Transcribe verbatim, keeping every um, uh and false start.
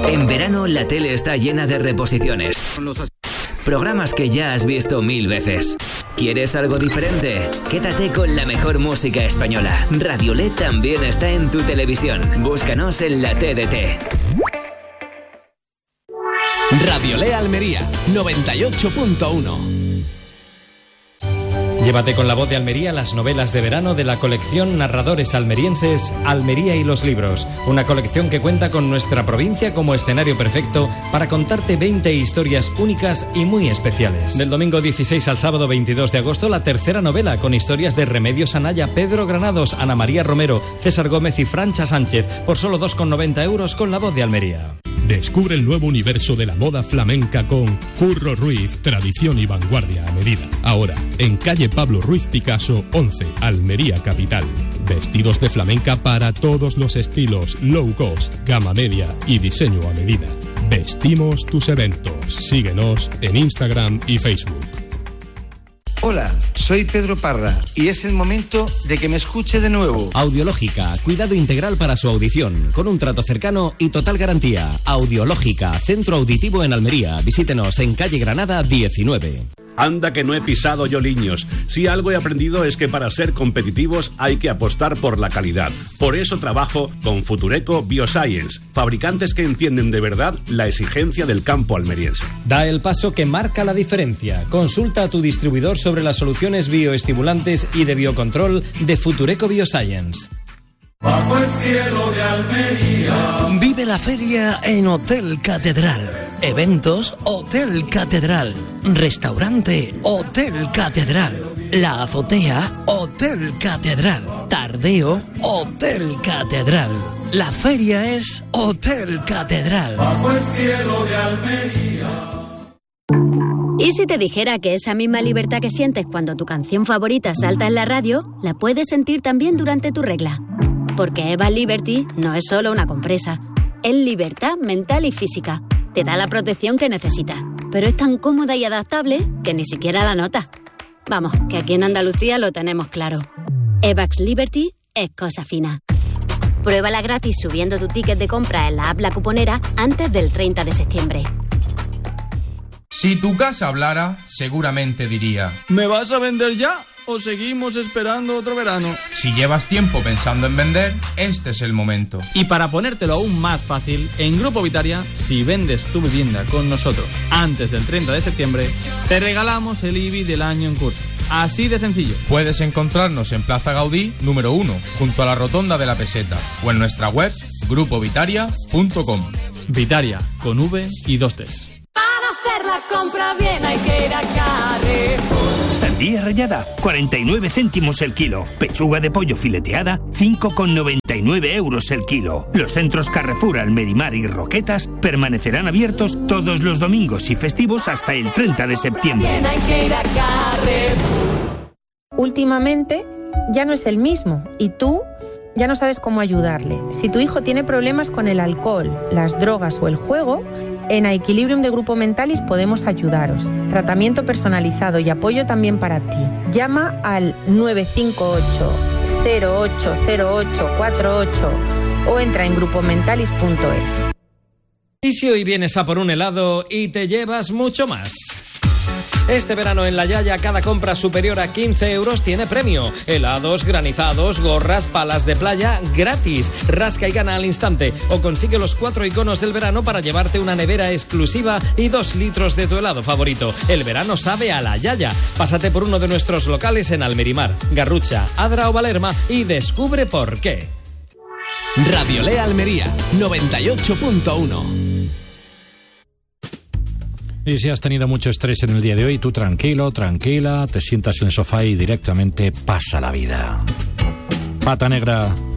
En verano la tele está llena de reposiciones. Programas que ya has visto mil veces. ¿Quieres algo diferente? Quédate con la mejor música española. Radiolet también está en tu televisión. Búscanos en la T D T. Radiolet Almería, noventa y ocho punto uno. Llévate con la voz de Almería las novelas de verano de la colección Narradores Almerienses Almería y los Libros. Una colección que cuenta con nuestra provincia como escenario perfecto para contarte veinte historias únicas y muy especiales. Del domingo dieciséis al sábado veintidós de agosto, la tercera novela con historias de Remedios Anaya, Pedro Granados, Ana María Romero, César Gómez y Francha Sánchez por solo dos con noventa euros con la voz de Almería. Descubre el nuevo universo de la moda flamenca con Curro Ruiz, tradición y vanguardia a medida. Ahora, en calle Pablo Ruiz Picasso, once, Almería Capital. Vestidos de flamenca para todos los estilos, low cost, gama media y diseño a medida. Vestimos tus eventos. Síguenos en Instagram y Facebook. Hola, soy Pedro Parra y es el momento de que me escuche de nuevo. Audiológica, cuidado integral para su audición, con un trato cercano y total garantía. Audiológica, centro auditivo en Almería. Visítenos en calle Granada diecinueve. Anda que no he pisado yo liños. Si algo he aprendido es que para ser competitivos hay que apostar por la calidad. Por eso trabajo con Futureco Bioscience, fabricantes que entienden de verdad la exigencia del campo almeriense. Da el paso que marca la diferencia. Consulta a tu distribuidor sobre las soluciones bioestimulantes y de biocontrol de Futureco Bioscience. Bajo el cielo de Almería. Vive la feria en Hotel Catedral. Eventos Hotel Catedral. Restaurante Hotel Catedral. La azotea Hotel Catedral. Tardeo Hotel Catedral. La feria es Hotel Catedral. Bajo el cielo de Almería. ¿Y si te dijera que esa misma libertad que sientes cuando tu canción favorita salta en la radio, la puedes sentir también durante tu regla? Porque Eva Liberty no es solo una compresa, es libertad mental y física. Te da la protección que necesitas, pero es tan cómoda y adaptable que ni siquiera la notas. Vamos, que aquí en Andalucía lo tenemos claro. Evax Liberty es cosa fina. Pruébala gratis subiendo tu ticket de compra en la app La Cuponera antes del treinta de septiembre. Si tu casa hablara, seguramente diría: ¿me vas a vender ya o seguimos esperando otro verano? Si llevas tiempo pensando en vender, este es el momento. Y para ponértelo aún más fácil, en Grupo Vitaria, si vendes tu vivienda con nosotros antes del treinta de septiembre, te regalamos el I B I del año en curso. Así de sencillo. Puedes encontrarnos en Plaza Gaudí, número uno, junto a la Rotonda de la Peseta, o en nuestra web, grupo vitaria punto com. Vitaria, con V y dos T's. Hacer la compra bien hay que ir a Carrefour. Sandía rallada, cuarenta y nueve céntimos el kilo. Pechuga de pollo fileteada, cinco con noventa y nueve euros el kilo. Los centros Carrefour, Almerimar y Roquetas permanecerán abiertos todos los domingos y festivos hasta el treinta de septiembre. Bien hay que ir a Carrefour. Últimamente ya no es el mismo y tú ya no sabes cómo ayudarle. Si tu hijo tiene problemas con el alcohol, las drogas o el juego, en Equilibrium de Grupo Mentalis podemos ayudaros. Tratamiento personalizado y apoyo también para ti. Llama al nueve cinco ocho, cero ocho cero ocho cuatro ocho o entra en grupo mentalis punto es. Y si hoy vienes a por un helado y te llevas mucho más. Este verano en La Yaya, cada compra superior a quince euros tiene premio. Helados, granizados, gorras, palas de playa, gratis. Rasca y gana al instante. O consigue los cuatro iconos del verano para llevarte una nevera exclusiva y dos litros de tu helado favorito. El verano sabe a La Yaya. Pásate por uno de nuestros locales en Almerimar, Garrucha, Adra o Valerma y descubre por qué. Radiolet Almería, noventa y ocho punto uno. Y si has tenido mucho estrés en el día de hoy, tú tranquilo, tranquila, te sientas en el sofá y directamente pasa la vida. Pata Negra.